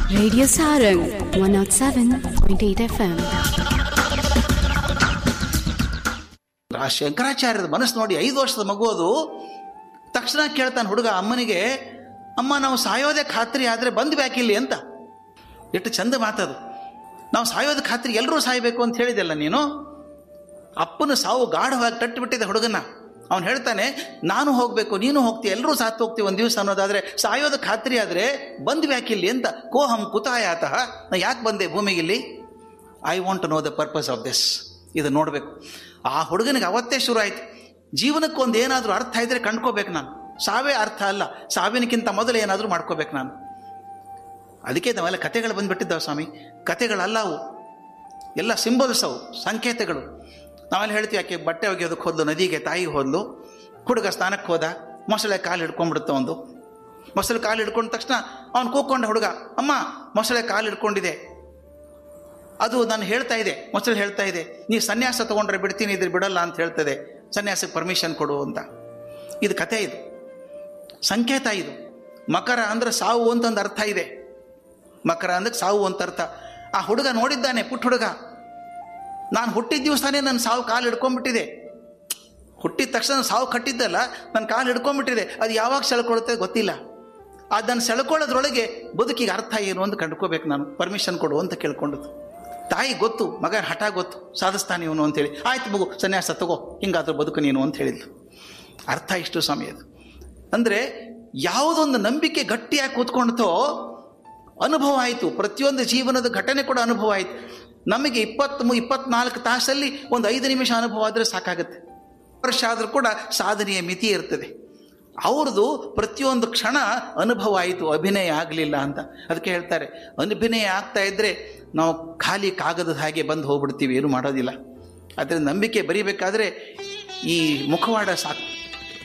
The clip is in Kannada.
Radio Sarang 107.8 FM. ಆ ಶಂಕರಾಚಾರ್ಯರ ಮನಸ್ಸು ನೋಡಿ, 5 ವರ್ಷದ ಮಗು ಅದು. ತಕ್ಷಣ ಕೇಳ್ತಾನೆ ಹುಡುಗ ಅಮ್ಮನಿಗೆ, ಅಮ್ಮ ನಾವು ಸಾಯೋದೇ ಖಾತ್ರಿ ಆದರೆ ಬಂದು ಬ್ಯಾಕಿಲ್ಲಿ ಅಂತ. ಎಷ್ಟು ಚಂದ ಮಾತದು. ನಾವು ಸಾಯೋದ ಖಾತ್ರಿ ಎಲ್ಲರೂ ಸಾಯಬೇಕು ಅಂತ ಹೇಳಿದೆಲ್ಲ ನೀನು. ಅಪ್ಪನ ಸಾವು ಗಾಢವಾಗಿ ತಟ್ಟಿಬಿಟ್ಟಿದೆ ಹುಡುಗನ. ಅವನು ಹೇಳ್ತಾನೆ, ನಾನು ಹೋಗಬೇಕು, ನೀನು ಹೋಗ್ತೀವಿ, ಎಲ್ಲರೂ ಸಾತ್ತು ಹೋಗ್ತೀವಿ ಒಂದು ದಿವಸ ಅನ್ನೋದಾದರೆ, ಸಾಯೋದ ಖಾತ್ರಿ ಆದರೆ ಬಂದು ಬ್ಯಾಕಿಲ್ಲಿ ಅಂತ. ಕೋಹಂ ಕುತಾಯಾತಃ, ನಾ ಯಾಕೆ ಬಂದೆ ಭೂಮಿಗಿಲ್ಲಿ? I want to know the purpose of this. ಇದು ನೋಡಬೇಕು. ಆ ಹುಡುಗನಿಗೆ ಅವತ್ತೇ ಶುರು ಆಯಿತು, ಜೀವನಕ್ಕೊಂದು ಏನಾದರೂ ಅರ್ಥ ಇದ್ದರೆ ಕಂಡ್ಕೋಬೇಕು ನಾನು. ಸಾವೇ ಅರ್ಥ ಅಲ್ಲ, ಸಾವಿನಕ್ಕಿಂತ ಮೊದಲು ಏನಾದರೂ ಮಾಡ್ಕೋಬೇಕು ನಾನು. ಅದಕ್ಕೆ ನಾವೆಲ್ಲ ಕತೆಗಳು ಬಂದುಬಿಟ್ಟಿದ್ದಾವೆ ಸ್ವಾಮಿ. ಕತೆಗಳಲ್ಲ ಅವು, ಎಲ್ಲ ಸಿಂಬಲ್ಸ್ ಅವು, ಸಂಕೇತಗಳು. ನಾವೆಲ್ಲ ಹೇಳ್ತೀವಿ, ಯಾಕೆ ಬಟ್ಟೆ ಒಗೆಯೋದಕ್ಕೆ ಹೋದ್ಲು, ನದಿಗೆ ತಾಯಿ ಹೋದ್ಲು, ಹುಡುಗ ಸ್ನಾನಕ್ಕೆ ಹೋದ, ಮೊಸಳೆ ಕಾಲು ಹಿಡ್ಕೊಂಡ್ಬಿಡುತ್ತೆ. ಒಂದು ಮೊಸಳೆ ಕಾಲು ಹಿಡ್ಕೊಂಡ ತಕ್ಷಣ ಅವನು ಕೂತ್ಕೊಂಡ, ಹುಡುಗ ಅಮ್ಮ ಮೊಸಳೆ ಕಾಲು ಹಿಡ್ಕೊಂಡಿದೆ, ಅದು ನಾನು ಹೇಳ್ತಾ ಇದೆ, ಮೊಸಳೆ ಹೇಳ್ತಾ ಇದೆ, ನೀವು ಸನ್ಯಾಸ ತೊಗೊಂಡ್ರೆ ಬಿಡ್ತೀನಿ, ಇದ್ರೆ ಬಿಡಲ್ಲ ಅಂತ ಹೇಳ್ತದೆ, ಸನ್ಯಾಸಕ್ಕೆ ಪರ್ಮಿಷನ್ ಕೊಡು ಅಂತ. ಇದು ಕತೆ, ಇದು ಸಂಕೇತ. ಇದು ಮಕರ ಅಂದ್ರೆ ಸಾವು ಅಂತಂದು ಅರ್ಥ ಇದೆ. ಮಕರ ಅಂದ್ರೆ ಸಾವು ಅಂತ ಅರ್ಥ. ಆ ಹುಡುಗ ನೋಡಿದ್ದಾನೆ, ಪುಟ್ಟ ಹುಡುಗ, ನಾನು ಹುಟ್ಟಿದ ದಿವಸನೇ ನನ್ನ ಸಾವು ಕಾಲು ಹಿಡ್ಕೊಂಡ್ಬಿಟ್ಟಿದೆ. ಹುಟ್ಟಿದ ತಕ್ಷಣ ಸಾವು ಕಟ್ಟಿದ್ದಲ್ಲ, ನನ್ನ ಕಾಲು ಹಿಡ್ಕೊಂಡ್ಬಿಟ್ಟಿದೆ. ಅದು ಯಾವಾಗ ಸೆಳ್ಕೊಳುತ್ತೆ ಗೊತ್ತಿಲ್ಲ. ಅದನ್ನು ಸೆಳ್ಕೊಳ್ಳೋದ್ರೊಳಗೆ ಬದುಕಿಗೆ ಅರ್ಥ ಏನು ಅಂತ ಕಂಡ್ಕೋಬೇಕು ನಾನು, ಪರ್ಮಿಷನ್ ಕೊಡು ಅಂತ ಕೇಳ್ಕೊಂಡದ್ದು. ತಾಯಿ ಗೊತ್ತು, ಮಗ ಹಠ ಗೊತ್ತು, ಸಾಧಿಸ್ತಾನೆ ಇವನು ಅಂತೇಳಿ, ಆಯ್ತು ಮಗು ಸನ್ಯಾಸ ತಗೋ, ಹಿಂಗಾದ್ರೂ ಬದುಕು ನೀನು ಅಂತ ಹೇಳಿದ್ಲು. ಅರ್ಥ ಇಷ್ಟು ಸಮಯ ಅದು. ಅಂದರೆ ಯಾವುದೊಂದು ನಂಬಿಕೆ ಗಟ್ಟಿಯಾಗಿ ಕೂತ್ಕೊಂಡ್ತೋ ಅನುಭವ ಆಯಿತು. ಪ್ರತಿಯೊಂದು ಜೀವನದ ಘಟನೆ ಕೂಡ ಅನುಭವ ಆಯಿತು. ನಮಗೆ 24 ತಾಸಲ್ಲಿ ಒಂದು 5 ನಿಮಿಷ ಅನುಭವ ಆದರೆ ಸಾಕಾಗುತ್ತೆ. ವರ್ಷ ಆದರೂ ಕೂಡ ಸಾಧನೆಯ ಮಿತಿ ಇರ್ತದೆ. ಅವ್ರದ್ದು ಪ್ರತಿಯೊಂದು ಕ್ಷಣ ಅನುಭವ ಆಯಿತು, ಅಭಿನಯ ಆಗಲಿಲ್ಲ ಅಂತ. ಅದಕ್ಕೆ ಹೇಳ್ತಾರೆ, ಅಭಿನಯ ಆಗ್ತಾ ಇದ್ದರೆ ನಾವು ಖಾಲಿ ಕಾಗದದ ಹಾಗೆ ಬಂದು ಹೋಗ್ಬಿಡ್ತೀವಿ, ಏನು ಮಾಡೋದಿಲ್ಲ. ಆದರೆ ನಂಬಿಕೆ ಬರೀಬೇಕಾದ್ರೆ ಈ ಮುಖವಾಡ ಸಾಕು.